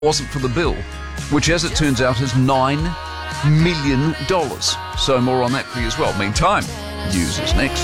wasn't for the bill, which as it turns out is $9 million. So more on that for you as well. Meantime, news is next.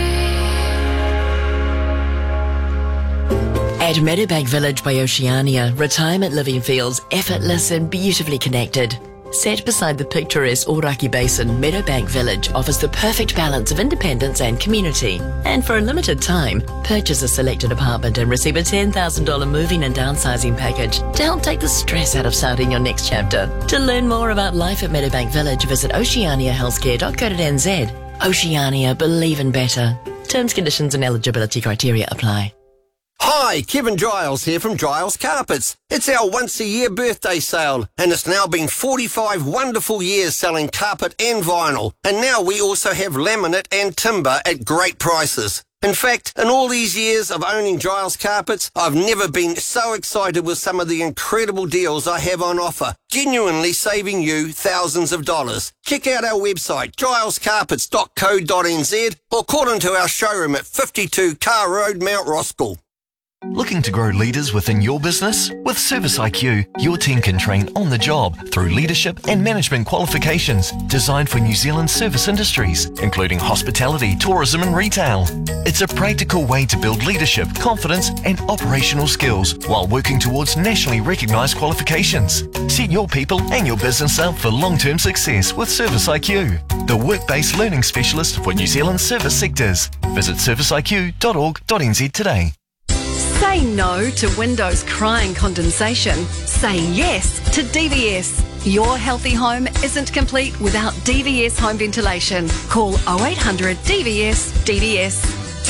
At Meadowbank Village by Oceania, retirement living feels effortless and beautifully connected. Set beside the picturesque Oraki Basin, Meadowbank Village offers the perfect balance of independence and community. And for a limited time, purchase a selected apartment and receive a $10,000 moving and downsizing package to help take the stress out of starting your next chapter. To learn more about life at Meadowbank Village, visit oceaniahealthcare.co.nz. Oceania, believe in better. Terms, conditions and eligibility criteria apply. Hi, Kevin Giles here from Giles Carpets. It's our once-a-year birthday sale, and it's now been 45 wonderful years selling carpet and vinyl. And now we also have laminate and timber at great prices. In fact, in all these years of owning Giles Carpets, I've never been so excited with some of the incredible deals I have on offer, genuinely saving you thousands of dollars. Check out our website, gilescarpets.co.nz, or call into our showroom at 52 Carr Road, Mount Roskill. Looking to grow leaders within your business? With Service IQ, your team can train on the job through leadership and management qualifications designed for New Zealand's service industries, including hospitality, tourism and retail. It's a practical way to build leadership, confidence and operational skills while working towards nationally recognised qualifications. Set your people and your business up for long-term success with Service IQ, the work-based learning specialist for New Zealand's service sectors. Visit serviceiq.org.nz today. Say no to windows crying condensation. Say yes to DVS. Your healthy home isn't complete without DVS home ventilation. Call 0800 DVS DVS.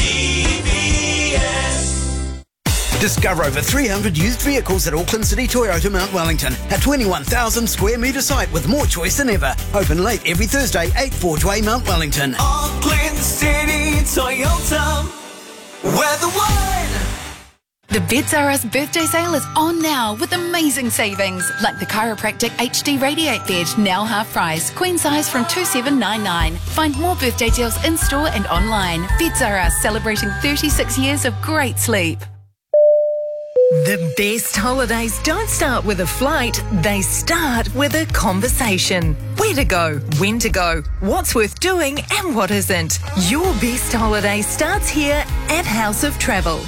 DVS. Discover over 300 used vehicles at Auckland City Toyota Mount Wellington. A 21,000 square metre site with more choice than ever. Open late every Thursday, 8 Forgeway, Mount Wellington. Auckland City Toyota. We're the one. The Beds R Us birthday sale is on now with amazing savings, like the Chiropractic HD Radiate bed, now half price, queen size from $2,799. Find more birthday deals in store and online. Beds R Us, celebrating 36 years of great sleep. The best holidays don't start with a flight, they start with a conversation. Where to go, when to go, what's worth doing and what isn't. Your best holiday starts here at House of Travel.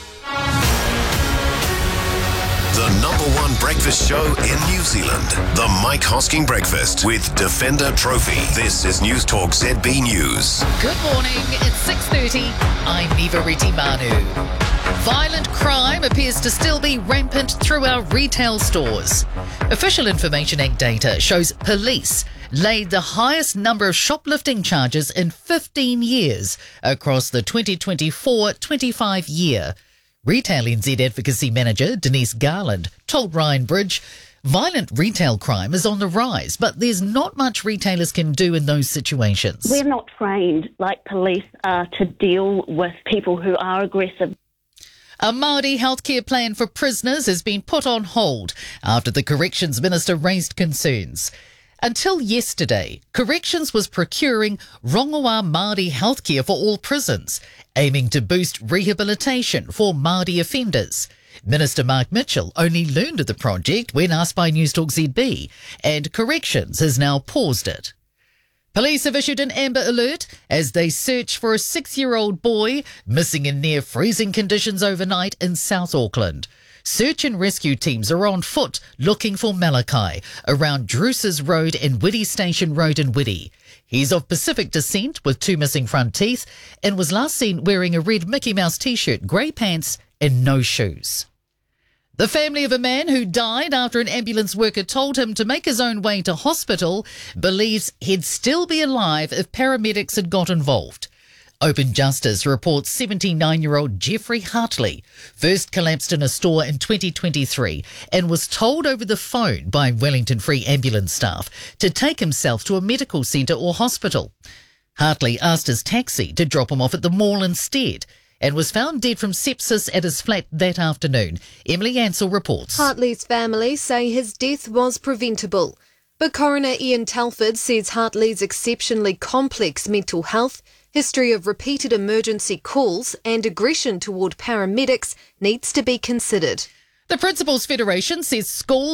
The #1 breakfast show in New Zealand. The Mike Hosking Breakfast with Defender Trophy. This is News Talk ZB News. Good morning, it's 6:30. I'm Niva Retimanu. Violent crime appears to still be rampant through our retail stores. Official Information Act data shows police laid the highest number of shoplifting charges in 15 years across the 2024-25 year. Retail NZ Advocacy Manager Denise Garland told Ryan Bridge, violent retail crime is on the rise, but there's not much retailers can do in those situations. We're not trained like police are to deal with people who are aggressive. A Māori healthcare plan for prisoners has been put on hold after the Corrections Minister raised concerns. Until yesterday, Corrections was procuring Rongoā Māori healthcare for all prisons, aiming to boost rehabilitation for Māori offenders. Minister Mark Mitchell only learned of the project when asked by News Talk ZB, and Corrections has now paused it. Police have issued an amber alert as they search for a 6-year-old boy missing in near-freezing conditions overnight in South Auckland. Search and rescue teams are on foot looking for Malachi around Druce's Road and Whitty Station Road in Whitty. He's of Pacific descent with 2 missing front teeth and was last seen wearing a red Mickey Mouse t-shirt, grey pants and no shoes. The family of a man who died after an ambulance worker told him to make his own way to hospital believes he'd still be alive if paramedics had got involved. Open Justice reports 79-year-old Jeffrey Hartley first collapsed in a store in 2023 and was told over the phone by Wellington Free ambulance staff to take himself to a medical centre or hospital. Hartley asked his taxi to drop him off at the mall instead and was found dead from sepsis at his flat that afternoon. Emily Ansell reports. Hartley's family say his death was preventable, but coroner Ian Telford says Hartley's exceptionally complex mental health, history of repeated emergency calls and aggression toward paramedics needs to be considered. The Principals Federation says schools